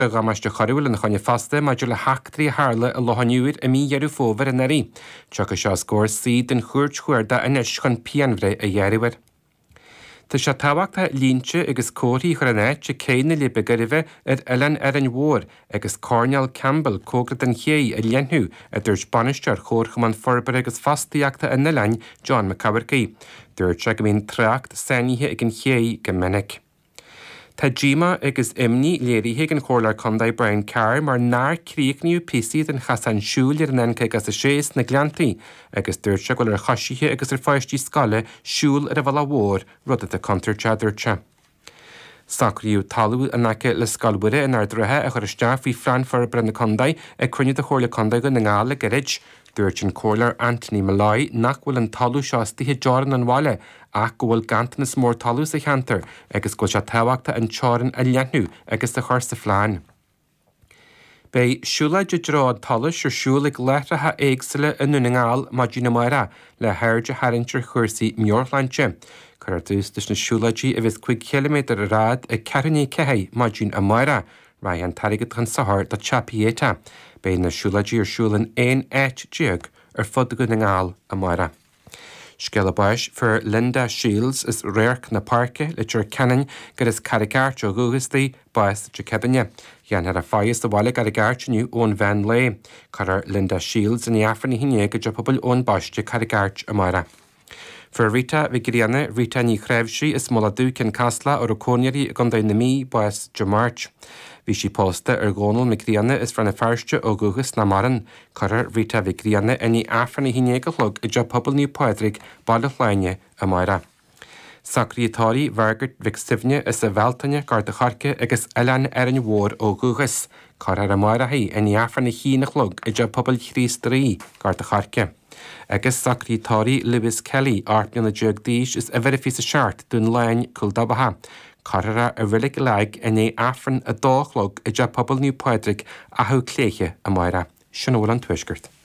Begamas de choirúil na chonne fasta maidir le heachtrií hála a lohanniúir a mí dhearú fómhar a narí. Tucha seo scóir sí den chuirt chuirda inis chun pianmhre a dhearúir. Tá se tábhachtta línte agus cóirí chornet se céine le begaribh Ellen ar an mhór agus Cornel Campbell cógrad an ché a léanthú a dúirt banistear chórchaman forbar agus fastaíachta in na lein John McCaverkey. Dúirt se go bhíonn trácht sainithe ag an ché go minic. Tá Gima agus imní léirithe an chóirlar condaid Brian Carr mar náir críocniú pisí den chasan siúil ar an enca agus a séas na gleantaí agus dúirt se go ar chaisithe agus ar feistí scala siúil ar a bhla mhór rud a contarte dúirte. Sacríú talú a nace le scalbure in ardrathe a chur isteach hí Fran forbar na condaid ag cruinne de chóirla condaid go na ngála garid. Dúirt an cóirlar Anthony Malloy nach bhfuil an talú seostithe dearan an bhaile ach go bhfuil gantanas mór talú sa cheantar agus go se tábhachta an tearan a leanú agus a chuir sa phláin. Bei siúla de drád talis ar siúlaigh leithretha éagsile in nunagáil Madina Mara le hairde haintir chuirsaí Muirlanche. Chur dús dus na siúlaidí a bhís 5 km a rád a ceannaí cehé Madina Mara, ra an tarigad an sahar da chapieta. Bei na siúlaidí ar siúlan 1 éit diag ar fud go na ngáil a Mara. Scellabáis for Linda Shields is réirc na parke le dúir ceannain gur is carigart o gugustaí báis de cebanne. Gan ar a fáis do bhile carigart ón Van Le, chuir Linda Shields in Afran hinné go de pobl ón baiste carigart a Mara. For Rita Vigriana, Rita ní chréibhsí is mola dúcin casla ar a cóniarí a gandain na mí báis de March. Bhí sí pósta ar gcónal Migriana is frana fearste ó gugus na maran, chuir Rita Vigriana in Afran hinné go chlog i de pobl ní Padraig bailach leine a Mara. Sacrítáí Vergert Vicstivne is a bheltaine gar de charce agus Ellen ar an mhór ó gugus, chuir ar a Mara haí in Afran hína chlog i de pobl chrístaí gar de charce. Agus sacrítáí Lewis Kelly artne na Jugdíis is a verifí sa seart dún lein Culdabaha. Carra a rilig leig in Afran a dálog i de pobl ní Padraig a thu cléiche a Mara. Sin óil an tuisgurt.